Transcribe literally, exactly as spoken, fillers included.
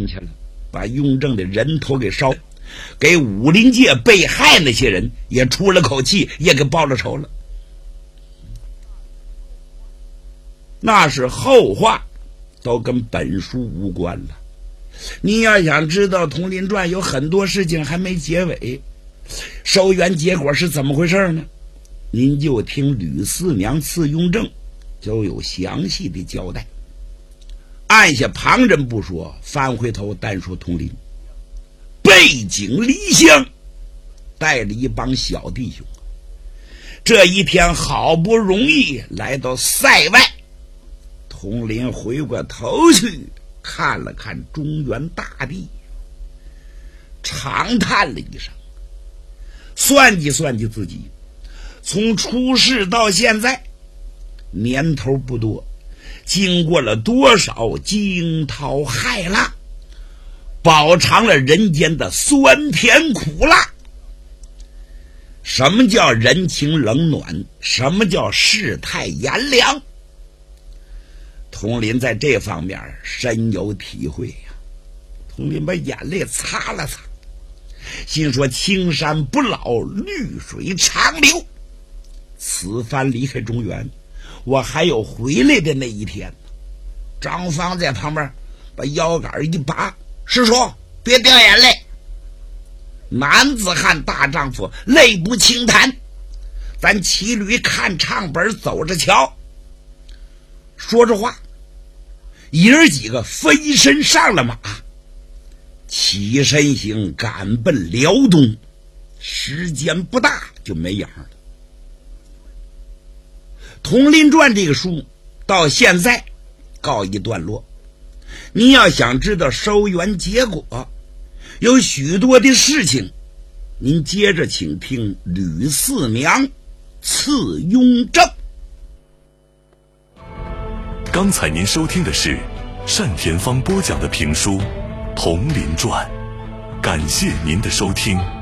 去了，把雍正的人头给烧，给武林界被害那些人也出了口气，也给报了仇了。那是后话，都跟本书无关了。你要想知道《统领传》有很多事情还没结尾，收冤结果是怎么回事呢？您就听吕四娘刺雍正就有详细的交代。按下旁人不说，翻回头单说统领背井离乡，带了一帮小弟兄，这一天好不容易来到塞外。统领回过头去看了看中原大地，长叹了一声，算计算计自己，从出世到现在年头不多，经过了多少惊涛骇浪，饱尝了人间的酸甜苦辣。什么叫人情冷暖？什么叫世态炎凉？统领在这方面深有体会呀、啊。统领把眼泪擦了擦，心说青山不老，绿水长流。此番离开中原，我还有回来的那一天。张方在旁边把腰杆一拔，师叔别掉眼泪，男子汉大丈夫泪不轻弹，咱骑驴看唱本走着瞧。说着话，爷儿几个飞身上了马，起身行赶奔辽东，时间不大就没影了。《统领传》这个书到现在告一段落，你要想知道收冤结果，有许多的事情，您接着请听吕四娘刺雍正。 刚才您收听的是单田芳播讲的评书《统领传》，感谢您的收听。